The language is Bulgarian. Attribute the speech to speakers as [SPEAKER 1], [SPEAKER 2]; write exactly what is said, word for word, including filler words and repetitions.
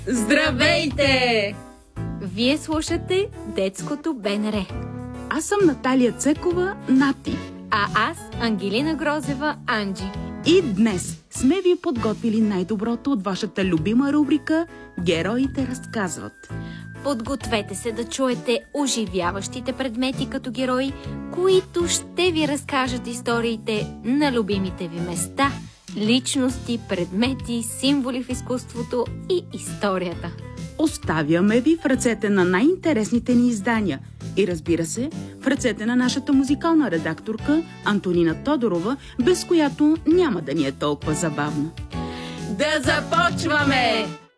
[SPEAKER 1] Здравейте!
[SPEAKER 2] Вие слушате Детското БНР.
[SPEAKER 3] Аз съм Наталия Цекова, Нати.
[SPEAKER 2] А аз, Ангелина Грозева, Анджи.
[SPEAKER 3] И днес сме ви подготвили най-доброто от вашата любима рубрика «Героите разказват».
[SPEAKER 2] Подгответе се да чуете оживяващите предмети като герои, които ще ви разкажат историите на любимите ви места, личности, предмети, символи в изкуството и историята.
[SPEAKER 3] Оставяме ви в ръцете на най-интересните ни издания и, разбира се, в ръцете на нашата музикална редакторка Антонина Тодорова, без която няма да ни е толкова забавно.
[SPEAKER 1] Да започваме!